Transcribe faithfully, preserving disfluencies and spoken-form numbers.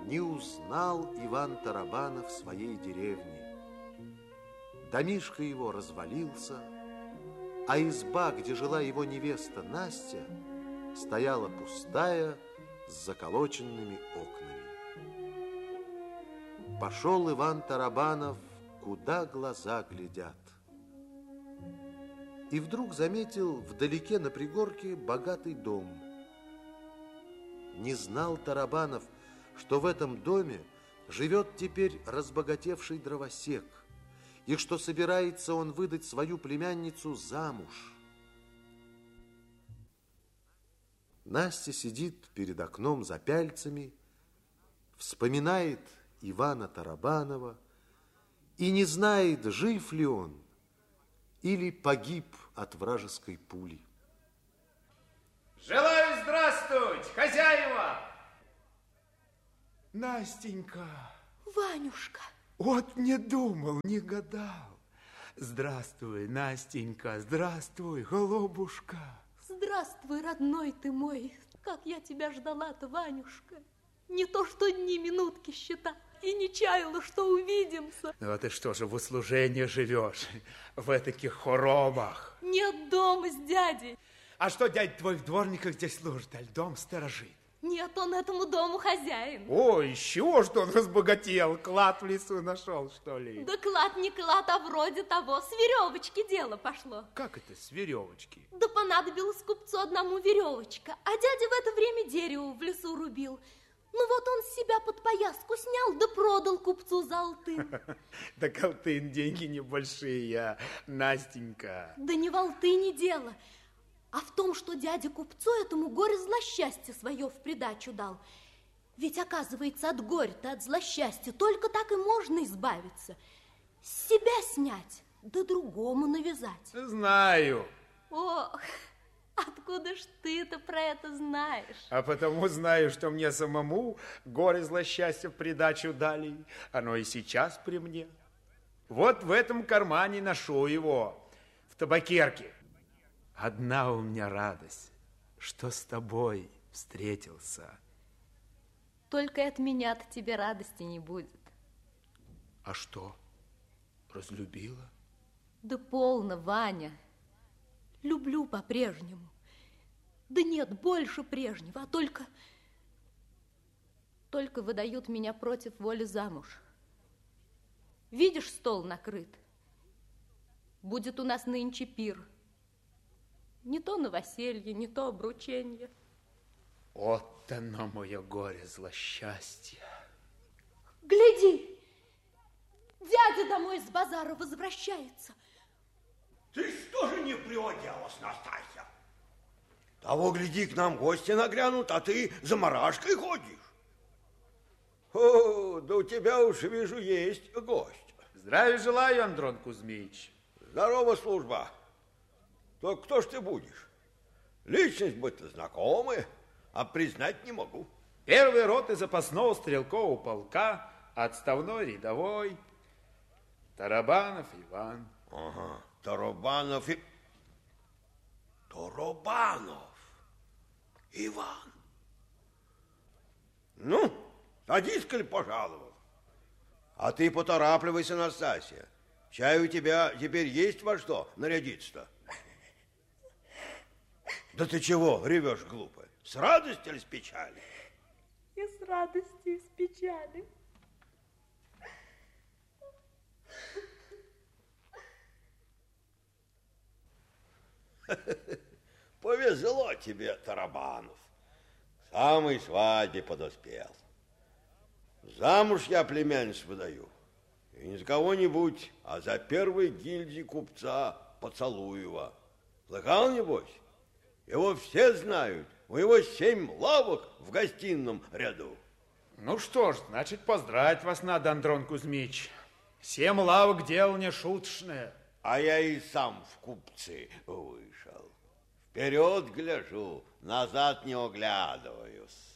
не узнал Иван Тарабанов своей деревни. Домишко его развалился, а изба, где жила его невеста Настя, стояла пустая, с заколоченными окнами. Пошел Иван Тарабанов, куда глаза глядят. И вдруг заметил вдалеке на пригорке богатый дом. Не знал Тарабанов, что в этом доме живет теперь разбогатевший дровосек, и что собирается он выдать свою племянницу замуж. Настя сидит перед окном за пяльцами, вспоминает Ивана Тарабанова и не знает, жив ли он или погиб от вражеской пули. Желаю здравствовать, хозяева! Настенька! Ванюшка! Вот не думал, не гадал. Здравствуй, Настенька, здравствуй, голубушка. Здравствуй, родной ты мой. Как я тебя ждала-то, Ванюшка. Не то что дни, минутки считала. И не чаяла, что увидимся. Ну, а ты что же в услужении живешь? В таких хоромах? Нет дома с дядей. А что дядя твой в дворниках здесь служит, аль дом сторожит? Нет, он этому дому хозяин. Ой, чего что он разбогател? Клад в лесу нашел, что ли? Да клад не клад, а вроде того. С веревочки дело пошло. Как это с веревочки? Да понадобилось купцу одному веревочка, а дядя в это время дерево в лесу рубил. Ну вот он с себя под пояску снял, да продал купцу за алтын. Да алтын деньги небольшие, Настенька. Да не в алтыне дело, а в том, что дядя купцу этому горе злосчастье свое в придачу дал. Ведь, оказывается, от горя-то, от злосчастья только так и можно избавиться. С себя снять, да другому навязать. Знаю. Ох, откуда ж ты-то про это знаешь? А потому знаю, что мне самому горе злосчастья в придачу дали. Оно и сейчас при мне. Вот в этом кармане ношу его, в табакерке. Одна у меня радость, что с тобой встретился. Только от меня-то тебе радости не будет. А что, разлюбила? Да полно, Ваня. Люблю по-прежнему. Да нет, больше прежнего, а только... Только выдают меня против воли замуж. Видишь, стол накрыт. Будет у нас нынче пир. Не то новоселье, не то обручение. Вот оно, мое горе злосчастье. Гляди, дядя домой с базара возвращается. Ты что же не приоделась, Настасья? Того, гляди, к нам гости нагрянут, а ты за марашкой ходишь. О, да у тебя уж, вижу, есть гость. Здравия желаю, Андрон Кузьмич. Здорово, служба. Только кто ж ты будешь? Личность быть-то знакомая, а признать не могу. Первый роты запасного стрелкового полка, отставной рядовой, Тарабанов Иван. Ага, Тарабанов и... Тарабанов Иван. Ну, садись, коль пожаловал. А ты поторапливайся, Настасья. Чай у тебя теперь есть во что нарядиться-то? Да ты чего ревешь, глупо? С радости или с печали? И с радостью, и с печали. Повезло тебе, Тарабанов. К самой свадьбе подоспел. Замуж я племянницу выдаю. И не за кого-нибудь, а за первой гильдии купца Поцелуева. Слыхал, небось? Его все знают. У него семь лавок в гостином ряду. Ну что ж, значит, поздравить вас надо, Андрон Кузьмич. Семь лавок дело не шуточное. А я и сам в купцы вышел. Вперед гляжу, назад не оглядываюсь.